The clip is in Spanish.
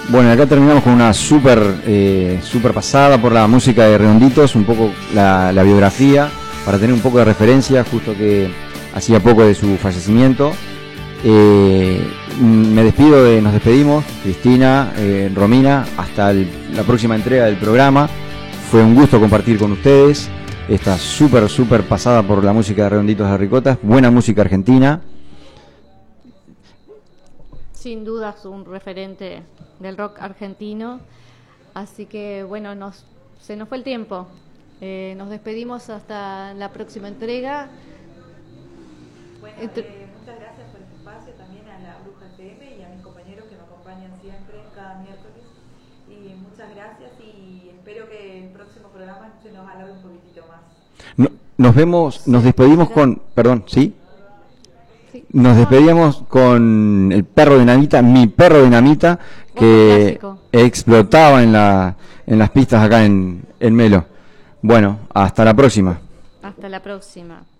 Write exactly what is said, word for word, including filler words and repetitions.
Bueno, acá terminamos con una súper eh, super pasada por la música de Redonditos, un poco la, la biografía, para tener un poco de referencia, justo que hacía poco de su fallecimiento. Eh, me despido, de, nos despedimos, Cristina, eh, Romina, hasta el, la próxima entrega del programa. Fue un gusto compartir con ustedes esta súper, súper pasada por la música de Redonditos de Ricotas, buena música argentina. Sin dudas un referente del rock argentino, así que bueno, nos, se nos fue el tiempo. Eh, nos despedimos hasta la próxima entrega. Bueno, Entre... eh, muchas gracias por este espacio, también a la Bruja F M y a mis compañeros que me acompañan siempre cada miércoles. Y muchas gracias y espero que el próximo programa se nos alargue un poquitito más. No, nos vemos, nos despedimos con, perdón, ¿sí? Sí. Nos despedíamos con el perro dinamita, mi perro dinamita, que explotaba en la en las pistas acá en, en Melo. Bueno, hasta la próxima. Hasta la próxima.